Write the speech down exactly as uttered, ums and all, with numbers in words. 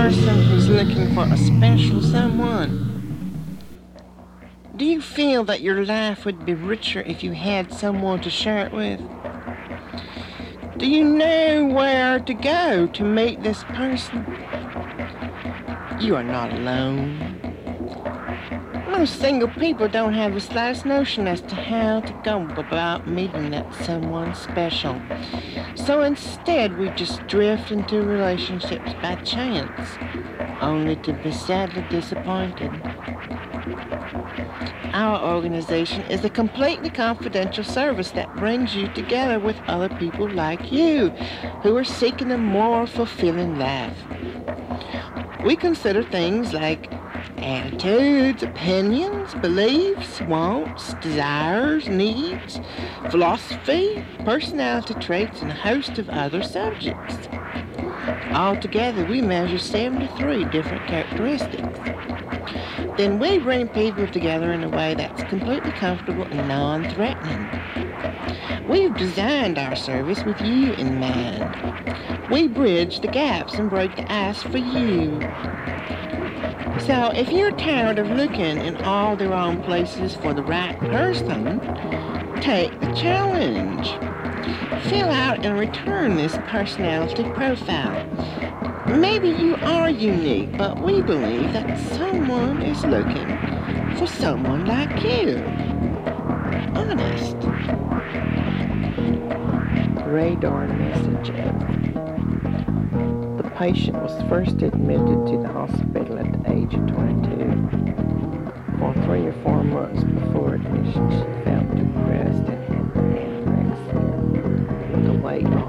person who's looking for a special someone? Do you feel that your life would be richer if you had someone to share it with? Do you know where to go to meet this person? You are not alone. Most single people don't have the slightest notion as to how to go about meeting that someone special. So instead, we just drift into relationships by chance, only to be sadly disappointed. Our organization is a completely confidential service that brings you together with other people like you who are seeking a more fulfilling life. We consider things like attitudes, opinions, beliefs, wants, desires, needs, philosophy, personality traits, and a host of other subjects. Altogether, we measure seventy-three different characteristics. Then we bring people together in a way that's completely comfortable and non-threatening. We've designed our service with you in mind. We bridge the gaps and break the ice for you. So if you're tired of looking in all the wrong places for the right person, take the challenge. Fill out and return this personality profile. Maybe you are unique, but we believe that someone is looking for someone like you. Honest. Radar messages. The patient was first admitted to the hospital at the age of twenty-two. For three or four months before admission, she felt depressed and had anorexia. The weight